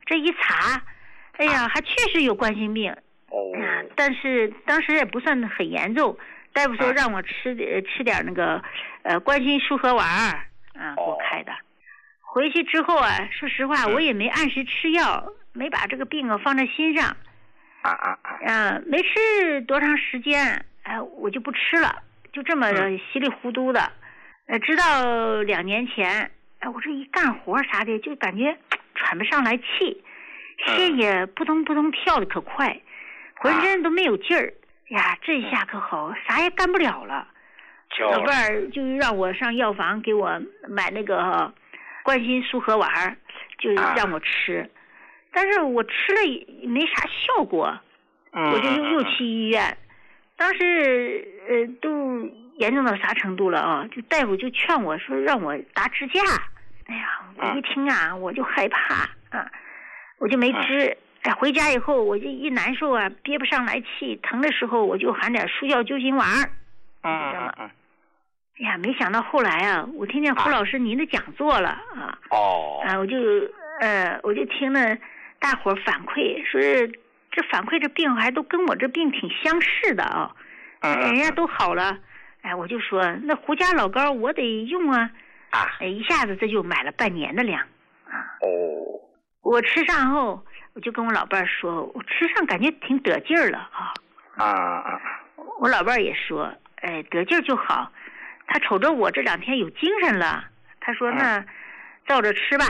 这一查，哎呀，还确实有冠心病。但是当时也不算很严重，大夫说让我吃点那个冠心舒和丸给我开的。回去之后啊，说实话，我也没按时吃药，没把这个病放在心上。没吃多长时间，我就不吃了，就这么稀里糊涂的。直到2年前，我这一干活啥的，就感觉喘不上来气，心也扑通扑通跳的可快，浑身都没有劲儿。呀，这一下可好，啥也干不了了。老伴儿就让我上药房给我买那个冠心舒和丸，就让我吃。但是我吃了也没啥效果，我就又去医院。当时都严重到啥程度了啊？就大夫就劝我说让我打支架。哎呀，我一听啊，我就害怕我就没支。回家以后我就一难受啊，憋不上来气，疼的时候我就含点舒效救心丸。哎呀，没想到后来啊，我听见胡老师您的讲座了我就听了大伙反馈，说这反馈这病还都跟我这病挺相似的人家都好了。我就说那胡家老膏我得用一下子这就买了半年的量我吃上后，我就跟我老伴说，我吃上感觉挺得劲儿了我老伴也说，得劲儿就好。他瞅着我这2天有精神了，他说那照着吃吧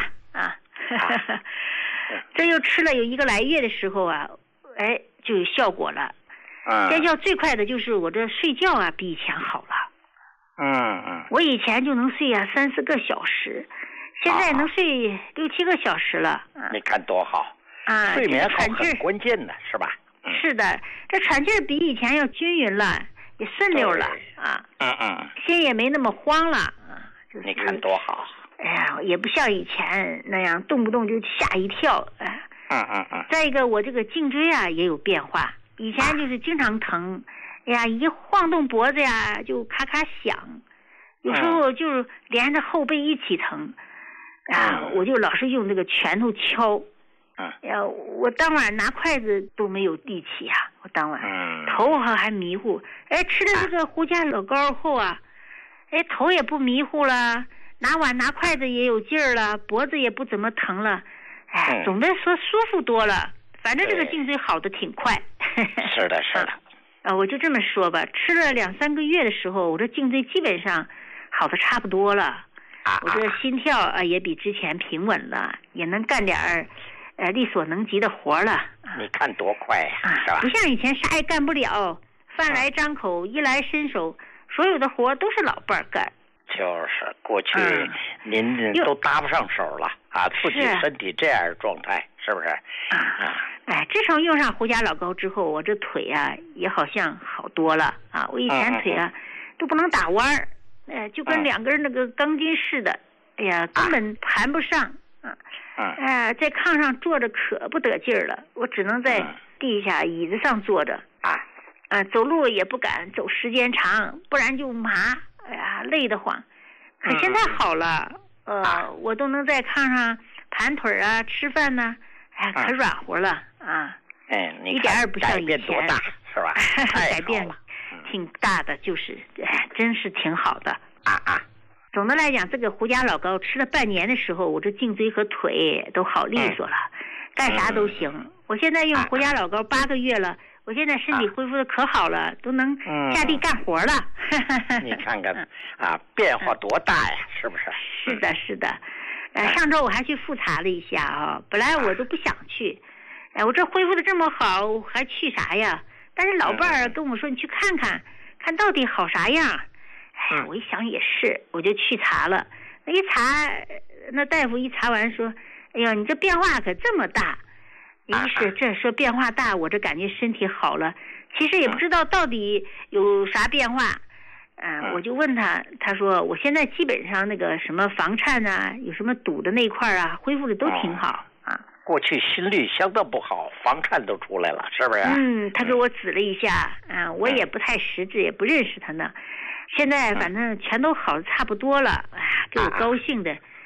这又吃了有1个来月的时候就有效果了。见效最快的就是我这睡觉比以前好了。我以前就能睡3、4个小时，现在能睡6、7个小时了。 你看多好睡眠好很关键的是吧？ 是的，这喘气比以前要均匀了，也顺溜了心也没那么慌了你看多好。 也不像以前那样动不动就吓一跳。再一个我这个颈椎也有变化，以前就是经常疼，一晃动脖子就咔咔响，有时候就是连着后背一起疼我就老是用这个拳头敲我当晚拿筷子都没有力气我当晚头还迷糊。吃了这个胡家老膏后头也不迷糊了，拿碗拿筷子也有劲儿了，脖子也不怎么疼了。总的说舒服多了，反正这个颈椎好的挺快。 是的是的我就这么说吧，吃了2、3个月的时候，我这颈椎基本上好的差不多了。我这心跳也比之前平稳了，也能干点力所能及的活了。 你看多快是吧？ 不像以前啥也干不了，饭来张口衣来伸手，所有的活都是老伴儿干。 就是过去您都搭不上手了自己身体这样的状态是不是？ 自从用上胡家老膏之后，我这腿也好像好多了我以前腿都不能打弯儿就跟2根那个钢筋似的，根本盘不上在炕上坐着可不得劲儿了，我只能在地下椅子上坐着走路也不敢走时间长，不然就麻，累得慌。可现在好了我都能在炕上盘腿吃饭呢可软和了你一点也不像以前多大是吧？ 改变挺大的，就是真是挺好的总的来讲，这个胡家老膏吃了半年的时候，我这颈椎和腿都好利索了，干啥都行。我现在用胡家老膏8个月了，我现在身体恢复的可好了，都能下地干活了。 你看看变化多大呀，是不是？ 是的是的上周我还去复查了一下本来我都不想去我这恢复的这么好，我还去啥呀？但是老伴儿跟我说你去看看看到底好啥样。我一想也是，我就去查了。一查，那大夫一查完说：“哎呀，你这变化可这么大。”一是这说变化大，我这感觉身体好了。其实也不知道到底有啥变化。我就问他，他说我现在基本上那个什么房颤有什么堵的那块恢复的都挺好过去心率相当不好，房颤都出来了，是不是？ 他给我指了一下我也不太识字，也不认识他呢。现在反正全都好的差不多了给我高兴的。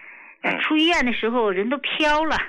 出医院的时候人都飘了。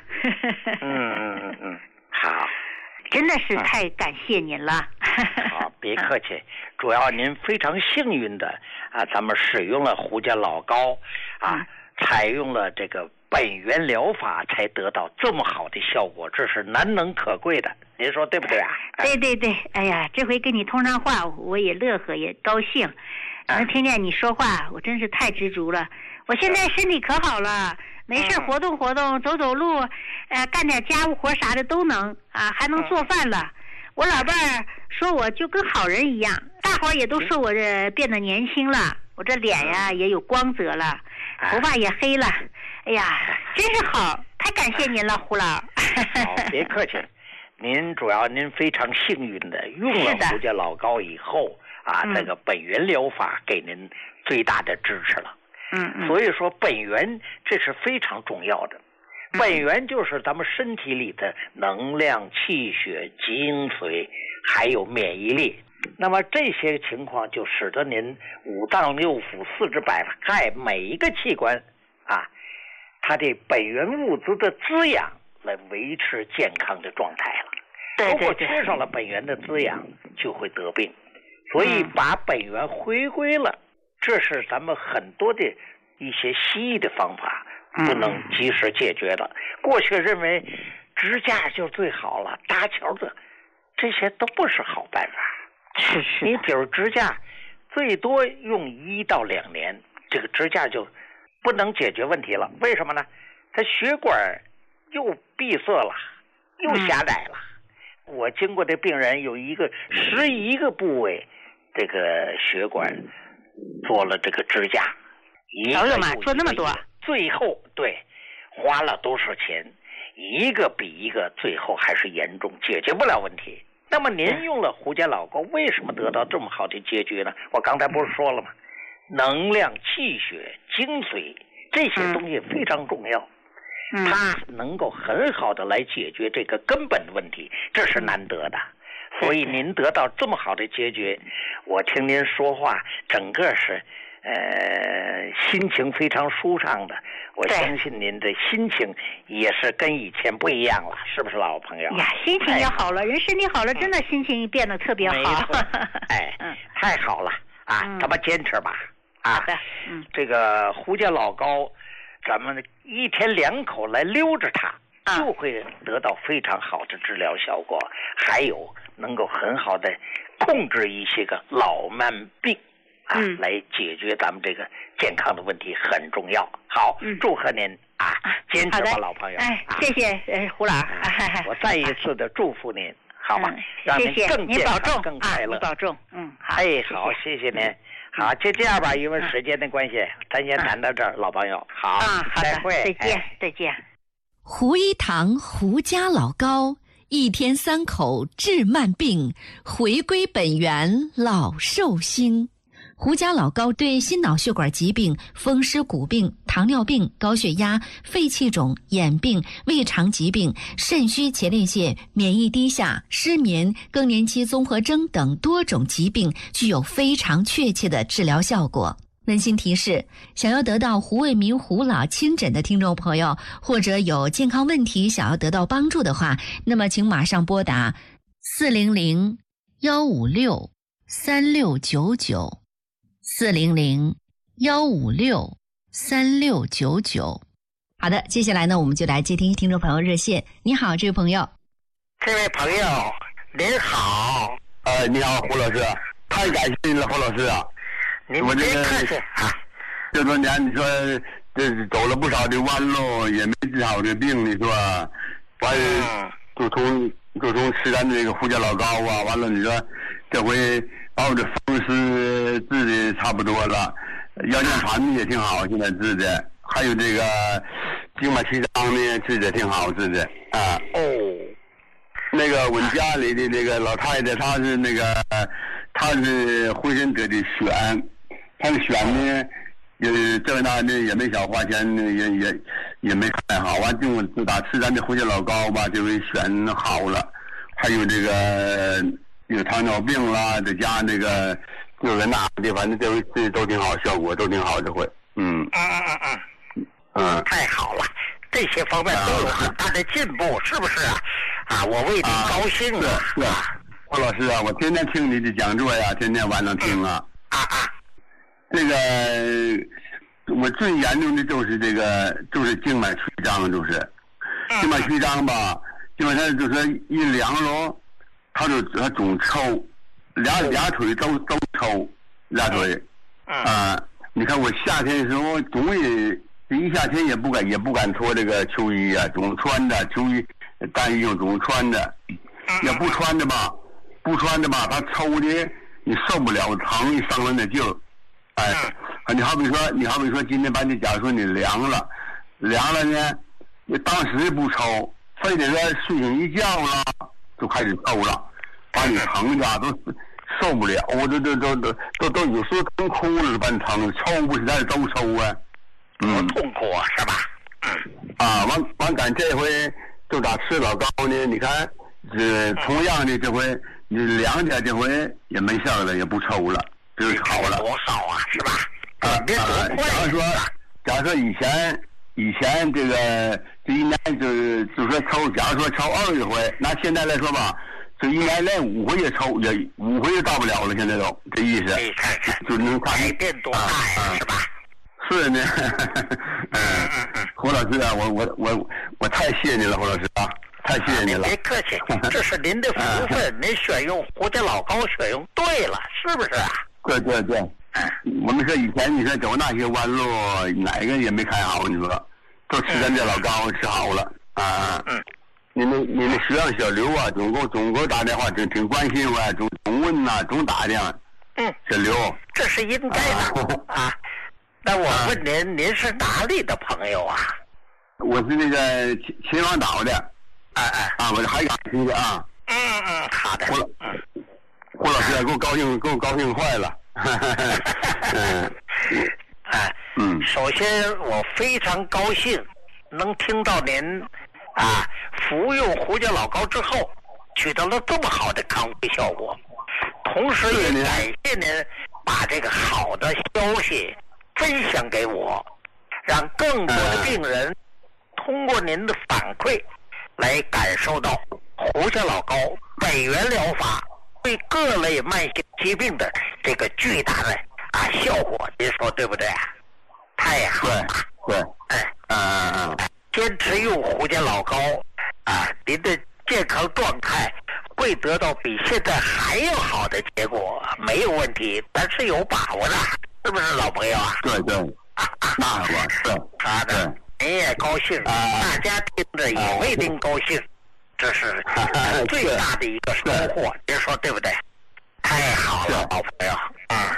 好， 真的是太感谢您了。 好，别客气。主要您非常幸运的咱们使用了胡家老膏采用了这个本源疗法，才得到这么好的效果，这是难能可贵的。您说对不对啊？ 对，哎呀，这回跟你通上话，我也乐呵也高兴，能听见你说话，我真是太知足了。我现在身体可好了，没事活动活动，走走路，干点家务活啥的都能还能做饭了。我老伴儿说我就跟好人一样，大伙儿也都说我这变得年轻了，我这脸呀也有光泽了，头发也黑了。哎呀，真是好，太感谢您了，胡老。 好，别客气。您非常幸运的用了胡家老膏以后这个本源疗法给您最大的支持了。所以说本源这是非常重要的。本源就是咱们身体里的能量、气血、精髓，还有免疫力。那么这些情况就使得您五脏六腑、四肢百骸每一个器官它的本源物质的滋养来维持健康的状态了。如果缺少了本源的滋养，就会得病。所以把本源回归了，这是咱们很多的一些西医的方法不能及时解决的。过去认为支架就最好了，搭桥这些都不是好办法。 是你比如支架最多用1到2年，这个支架就不能解决问题了。为什么呢？它血管又闭塞了，又狭窄了。我经过的病人有11个部位这个血管做了这个支架， 做那么多， 最后花了多少钱，一个比一个最后还是严重，解决不了问题。那么您用了胡家老膏，为什么得到这么好的结局呢？我刚才不是说了吗？能量、气血、精髓这些东西非常重要，它能够很好的来解决这个根本的问题，这是难得的。所以您得到这么好的结局，我听您说话整个是心情非常舒畅的。我相信您的心情也是跟以前不一样了，是不是老朋友？ 呀，心情也好了，人身体好了，真的心情变得特别好。 太好了咱们坚持吧。 好的， 这个胡家老膏，咱们1天2口来溜着它，就会得到非常好的治疗效果，还有能够很好的控制一些个老慢病来解决咱们这个健康的问题很重要。好，祝贺您坚持吧，老朋友。 谢谢胡老。 我再一次的祝福您，好吗？让您更健康、更快乐。 你保重。好。 好，谢谢您。好，就这样吧，因为时间的关系，咱先谈到这儿，老朋友。好， 好的， 再会， 再见。 胡一堂胡家老膏，1天3口治慢病，回归本源老寿星。胡家老膏对心脑血管疾病、风湿骨病、糖尿病、高血压、肺气肿、眼病、胃肠疾病、肾虚前列腺、免疫低下、失眠、更年期综合征等多种疾病具有非常确切的治疗效果。温馨提示，想要得到胡卫民胡老亲诊的听众朋友，或者有健康问题想要得到帮助的话，那么请马上拨打400-156-3699 400-156-3699。好的，接下来呢，我们就来接听听众朋友热线。你好，这位朋友。 这位朋友，您好。你好，胡老师，太感谢您了，胡老师啊。 您别客气这多年你说这走了不少的弯路，也没治好的病，你说完就从吃咱这个胡家老膏完了你说这回把我的风湿治的差不多了，腰间盘也挺好，现在治的，还有这个经脉曲张呢治的挺好治的那个我们家里的那个老太太，她是浑身得的癣，她的癣呢也这那的也没少花钱，也没太好，完就自打吃咱的胡家老膏吧，这回癣好了。还有这个有糖尿病啦，再加那个这个那的，反正这回治都挺好，效果都挺好，这回太好了，这些方面都有很大的进步，是不是啊？我为你高兴啊！ 是胡老师啊，我天天听你的讲座呀，天天晚上听啊。这个我最严重的就是这个，就是静脉曲张，就是静脉曲张吧，因为他就是一凉了，他总抽，俩腿都抽，俩腿。你看我夏天的时候，总也一夏天也不敢脱这个秋衣啊，总穿着秋衣单衣裳总穿着，也不穿着吧，他抽的你受不了，疼，你伤了那劲儿。你好比说今天把你假如说你凉了呢，你当时不抽，非得在睡醒一觉了就开始抽了，把你疼的都受不了，我都有时候疼哭了，把你疼抽不是在都抽啊， 痛苦是吧？ 完赶这回就咋吃老高呢？你看，同样的这回你凉点，这回也没事了，也不抽了，就是好了。 多好啊，是吧？ 假如说以前这一年就说抽，假如说抽20回，那现在来说吧，这一年连5回也抽，也5回也到不了了，现在都这意思。就能看改变多大呀，是吧？ 是呢。胡老师啊，我太谢谢你了，胡老师啊，太谢谢你了。 别客气，这是您的福分，您选用胡家老高选用对了，是不是啊？ 对。我们说以前你说走那些弯路，哪个也没开好，你说都吃咱这老高吃好了啊。你们学生小刘啊，总给我打电话，挺关心我，总问呐，总打电话。小刘， 这是应该的啊。那我问您是哪里的朋友啊？ 我是那个秦皇岛的。我是海港区的啊。 好的。 胡老师给我高兴坏了。 首先我非常高兴能听到您服用胡家老高之后取得了这么好的康复效果，同时也感谢您把这个好的消息分享给我，让更多的病人通过您的反馈来感受到胡家老高本源疗法对各类慢性疾病的这个巨大的效果，您说对不对啊？太好了。对。坚持用胡家老高您的健康状态会得到比现在还要好的结果，没有问题，咱是有把握的，是不是老朋友啊？ 对。那我是。 好的，您也高兴，大家听着也为您高兴，这是最大的一个收获，您说对不对？太好了，老朋友。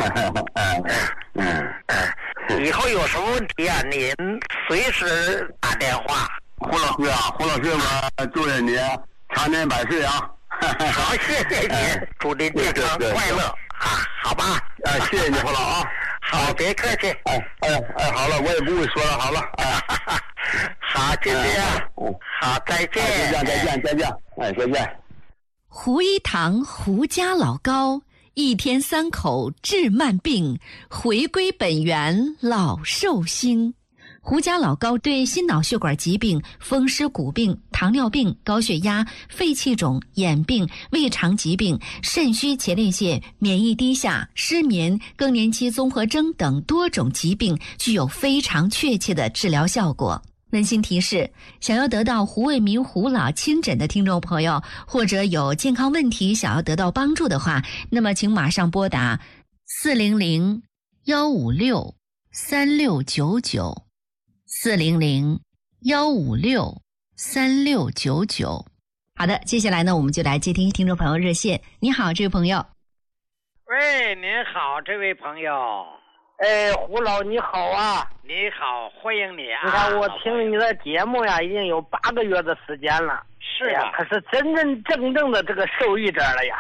以后有什么问题啊，您随时打电话。 胡老师我祝愿你长年百岁啊！ 好，谢谢您，祝您健康快乐好吧？ 谢谢你，胡老啊。 好，别客气。 好了，我也不会说了，好了。 好，就这样。好，再见。 再见。再见。 胡一堂胡家老高，一天3口治慢病，回归本源老寿星。胡家老高对心脑血管疾病、风湿骨病、糖尿病、高血压、肺气肿、眼病、胃肠疾病、肾虚前列腺、免疫低下、失眠、更年期综合征等多种疾病具有非常确切的治疗效果。温馨提示：想要得到胡卫民胡老亲诊的听众朋友，或者有健康问题想要得到帮助的话，那么请马上拨打400-156-3699 400-156-3699。好的，接下来呢，我们就来接听众朋友热线。你好，这位朋友。 喂，您好，这位朋友。 胡老你好啊！ 你好，欢迎你啊！ 你看我听你的节目呀，已经有8个月的时间了。 是吧？ 可是真正的这个受益者了呀。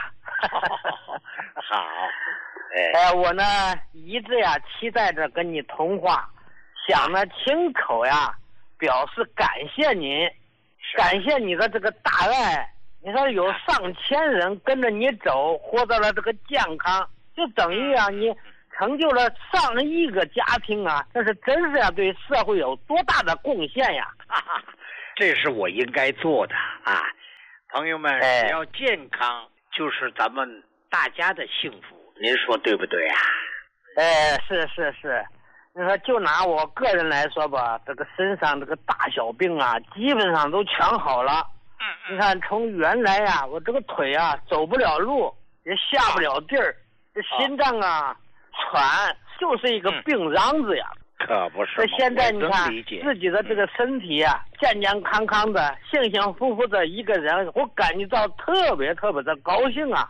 好。 我呢一直呀期待着跟你通话，想呢亲口呀表示感谢您，感谢你的这个大爱。你说有上千人跟着你走，获得了这个健康，就等于啊你成就了上亿个家庭啊，这是真是呀，对社会有多大的贡献呀！ 这是我应该做的啊！朋友们，只要健康，就是咱们大家的幸福，您说对不对呀？ 是，你说就拿我个人来说吧，这个身上这个大小病啊，基本上都全好了。你看，从原来呀，我这个腿啊走不了路，也下不了地儿，这心脏啊喘，就是一个病秧子呀。 可不是。 这现在你看自己的这个身体啊，健健康康的，幸幸福福的一个人，我感觉到特别的高兴啊。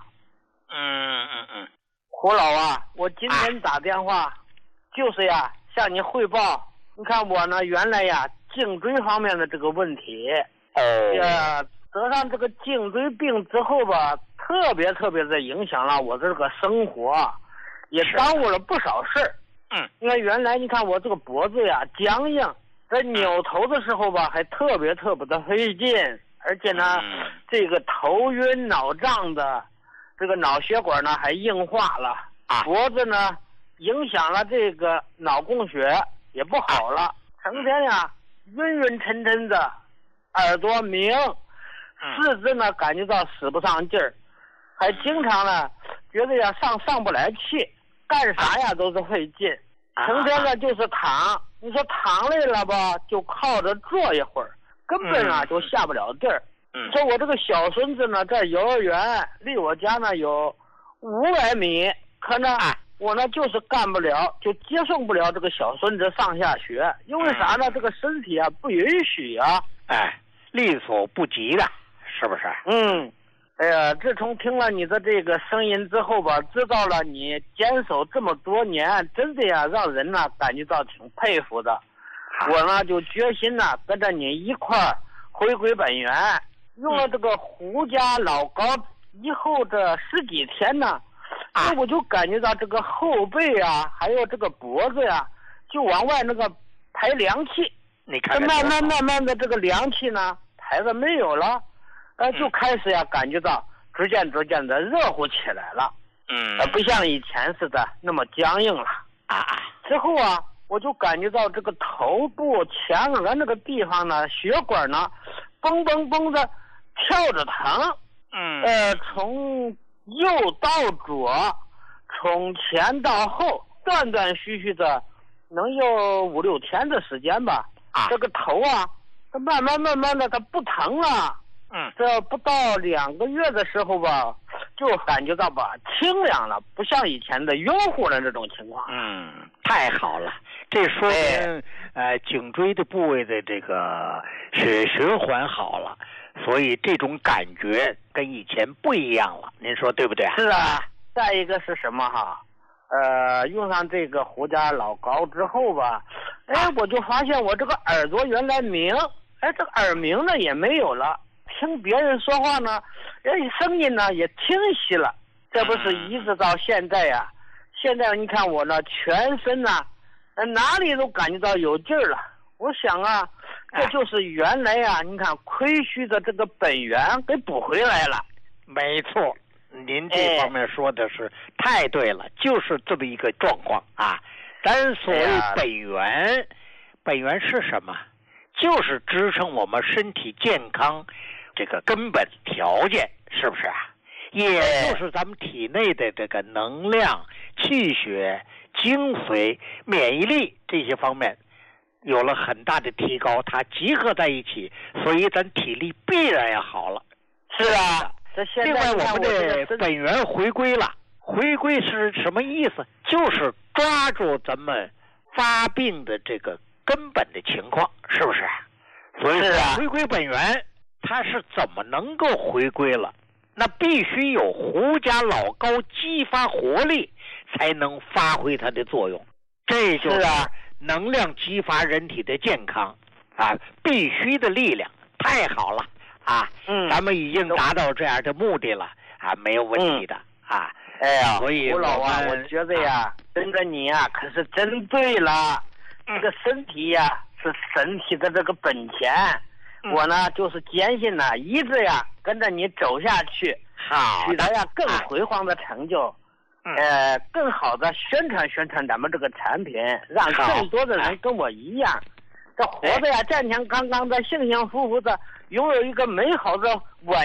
胡老啊，我今天打电话，就是呀向你汇报。你看我呢，原来呀颈椎方面的这个问题，得上这个颈椎病之后吧，特别的影响了我这个生活，也耽误了不少事儿。因为原来你看我这个脖子呀僵硬，在扭头的时候吧，还特别的费劲，而且呢，这个头晕脑胀的，这个脑血管呢还硬化了，脖子呢影响了这个脑供血也不好了，成天呀晕沉的，耳朵鸣，四肢呢感觉到使不上劲儿，还经常呢觉得呀上不来气，干啥呀都是费劲，成天呢就是躺，你说躺累了吧，就靠着坐一会儿，根本啊就下不了地儿。说我这个小孙子呢，在幼儿园离我家呢有500米，可呢我呢就是干不了，就接送不了这个小孙子上下学，因为啥呢？这个身体啊不允许啊。 力所不及的，是不是？ 自从听了你的这个声音之后吧，知道了你坚守这么多年，真的呀，让人呢感觉到挺佩服的。我呢就决心呢跟着你一块儿回归本源，用了这个胡家老膏以后这10几天呢，我就感觉到这个后背啊，还有这个脖子呀，就往外那个排凉气。 你看， 慢慢的这个凉气呢排的没有了。就开始呀，感觉到逐渐的热乎起来了，不像以前似的那么僵硬了之后啊，我就感觉到这个头部前额那个地方呢，血管呢，蹦的跳着疼，从右到左，从前到后，断续的，能有5、6天的时间吧。这个头啊，它慢慢的它不疼了。这不到2个月的时候吧，就感觉到吧清凉了，不像以前的晕乎的这种情况。 太好了，这说明颈椎的部位的这个血循环好了，所以这种感觉跟以前不一样了，您说对不对？ 是啊，再一个是什么哈？用上这个胡家老膏之后吧，我就发现我这个耳朵原来鸣，这个耳鸣呢也没有了。听别人说话呢，声音呢也清晰了，这不是一直到现在呀。现在你看我呢，全身呢，哪里都感觉到有劲儿了。我想啊，这就是原来呀，你看亏虚的这个本源给补回来了。 没错，您这方面说的是太对了，就是这么一个状况啊。咱所谓本源是什么？就是支撑我们身体健康这个根本条件，是不是啊？也就是咱们体内的这个能量、气血、精髓、免疫力这些方面有了很大的提高，它集合在一起，所以咱体力必然要好了。 是啊，这现在另外我们的本源回归了，回归是什么意思？就是抓住咱们发病的这个根本的情况，是不是？所以回归本源，它是怎么能够回归了？那必须有胡家老膏激发活力，才能发挥它的作用。这就是能量激发人体的健康必须的力量。太好了咱们已经达到这样的目的了没有问题的所以胡老啊，我觉得呀，跟着你呀，可是真对了。这个身体呀，是身体的这个本钱。我呢，就是坚信呢，一直呀跟着你走下去，取得呀更辉煌的成就。 更好的宣传咱们这个产品，让更多的人跟我一样，这活着呀健健康康的、幸幸福福的，拥有一个美好的晚